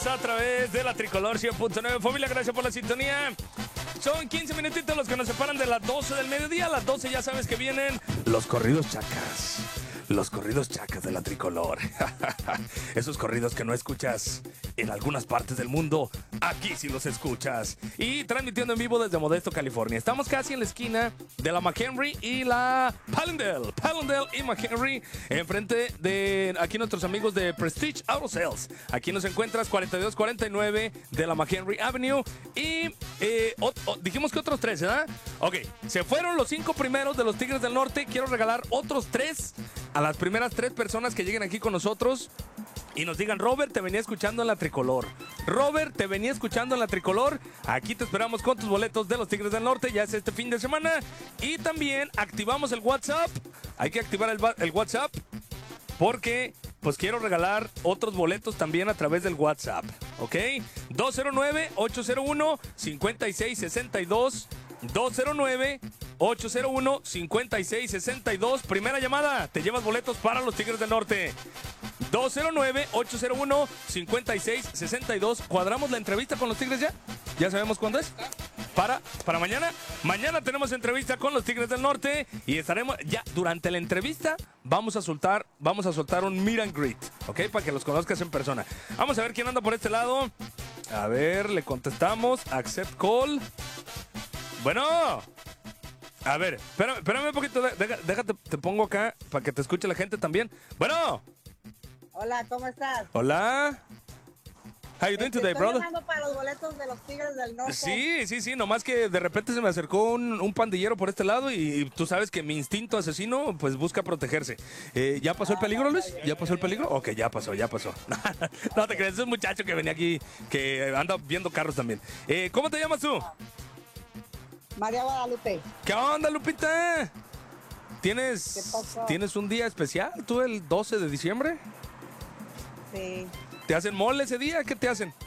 a través de la Tricolor 100.9. Familia, gracias por la sintonía. Son 15 minutitos los que nos separan de las 12 del mediodía. A las 12 ya sabes que vienen los corridos chacas. Los corridos chacas de la Tricolor. Esos corridos que no escuchas en algunas partes del mundo, aquí sí los escuchas. Y transmitiendo en vivo desde Modesto, California. Estamos casi en la esquina de la McHenry y la Palindale. Palindale y McHenry, enfrente de aquí nuestros amigos de Prestige Auto Sales. Aquí nos encuentras 4249 de la McHenry Avenue. Y dijimos que otros 3, ¿verdad? Ok, se fueron los 5 primeros de los Tigres del Norte. Quiero regalar otros 3 a las primeras 3 personas que lleguen aquí con nosotros y nos digan: Robert, te venía escuchando en la Tricolor. Robert, te venía escuchando en la Tricolor. Aquí te esperamos con tus boletos de los Tigres del Norte. Ya es este fin de semana. Y también activamos el WhatsApp. Hay que activar el WhatsApp porque pues quiero regalar otros boletos también a través del WhatsApp. ¿Ok? 209-801-5662. 209-801-5662. Primera llamada, te llevas boletos para los Tigres del Norte. 209-801-5662. ¿Cuadramos la entrevista con los Tigres ya? ¿Ya sabemos cuándo es? Para mañana. Mañana tenemos entrevista con los Tigres del Norte y estaremos ya durante la entrevista. Vamos a soltar un meet and greet, ¿ok? Para que los conozcas en persona. Vamos a ver quién anda por este lado. A ver, le contestamos. Accept call. Bueno. A ver, espérame un poquito. Déjate, te pongo acá para que te escuche la gente también. Bueno. Hola, ¿cómo estás? Hola. How you doing today, brother? Estoy llamando para los boletos de los Tigres del Norte. Sí, nomás que de repente se me acercó un pandillero por este lado y tú sabes que mi instinto asesino pues busca protegerse. ¿Ya pasó el peligro, Luis? ¿Ya pasó el peligro? Ok, ya pasó. No te crees, es un muchacho que venía aquí, que anda viendo carros también. ¿Cómo te llamas tú? María Guadalupe. ¿Qué onda, Lupita? ¿Qué pasó? ¿Tienes un día especial tú el 12 de diciembre? Sí. ¿Te hacen mole ese día? ¿Qué te hacen?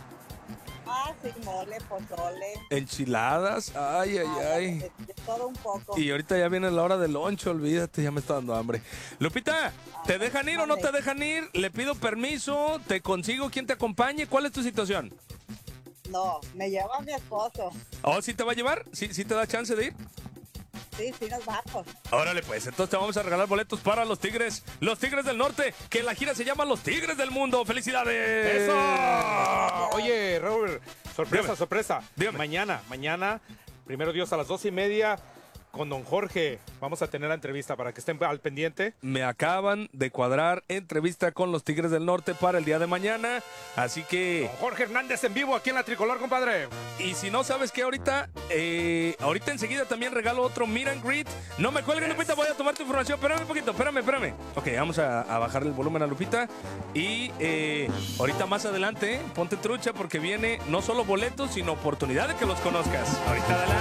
Sí, mole, pozole. Enchiladas, ay. De todo un poco. Y ahorita ya viene la hora del loncho, olvídate, ya me está dando hambre. Lupita, ¿te dejan ir o no te dejan ir? ¿Le pido permiso? ¿Te consigo quien te acompañe? ¿Cuál es tu situación? No, me lleva mi esposo. ¿Oh, sí te va a llevar? ¿Sí te da chance de ir? Sí, nos vamos. Órale, pues, entonces te vamos a regalar boletos para los Tigres del Norte, que la gira se llama Los Tigres del Mundo. ¡Felicidades! ¡Eso! Oye, Robert, Dígame. sorpresa. Dígame. Mañana, primero Dios, a las 12:30, con don Jorge. Vamos a tener la entrevista para que estén al pendiente. Me acaban de cuadrar entrevista con los Tigres del Norte para el día de mañana, así que... Don Jorge Hernández en vivo aquí en la Tricolor, compadre. Y si no sabes qué, ahorita enseguida también regalo otro meet and greet. No me cuelgues, Lupita, voy a tomar tu información. Espérame un poquito, espérame. Ok, vamos a bajarle el volumen a Lupita. Y ahorita más adelante, ponte trucha porque viene no solo boletos, sino oportunidad de que los conozcas. Ahorita adelante.